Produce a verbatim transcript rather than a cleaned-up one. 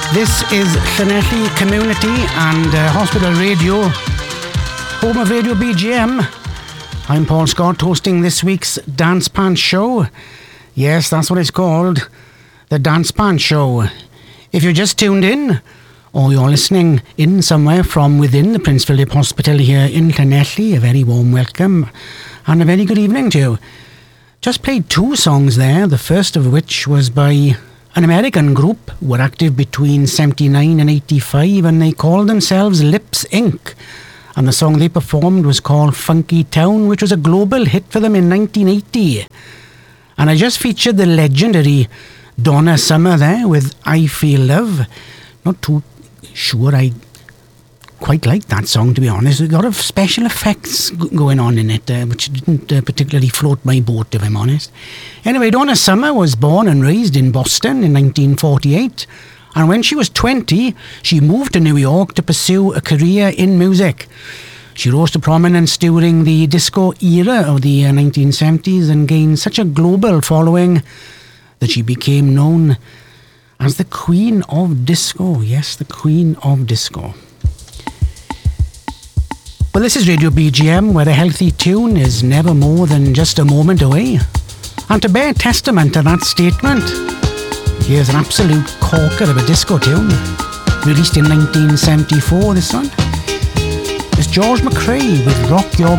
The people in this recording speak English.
This is Llanelli Community and uh, Hospital Radio, home of Radio B G M. I'm Paul Scott, hosting this week's Dance Pants Show. Yes, that's what it's called, the Dance Pants Show. If you're just tuned in, or you're listening in somewhere from within the Prince Philip Hospital here in Llanelli, a very warm welcome and a very good evening to you. Just played two songs there, the first of which was by an American group who were active between seventy-nine and eighty-five, and they called themselves Lips Incorporated. And the song they performed was called Funky Town, which was a global hit for them in nineteen eighty. And I just featured the legendary Donna Summer there with I Feel Love. Not too sure I quite like that song, to be honest. There's a lot of special effects g- going on in it, uh, which didn't uh, particularly float my boat, if I'm honest. Anyway, Donna Summer was born and raised in Boston in nineteen forty-eight, and when she was twenty, she moved to New York to pursue a career in music. She rose to prominence during the disco era of the uh, nineteen seventies and gained such a global following that she became known as the Queen of Disco. Yes, the Queen of Disco. Well, this is Radio B G M, where a healthy tune is never more than just a moment away. And to bear testament to that statement, here's an absolute corker of a disco tune, released in nineteen seventy-four, this one. It's George McRae with Rock Your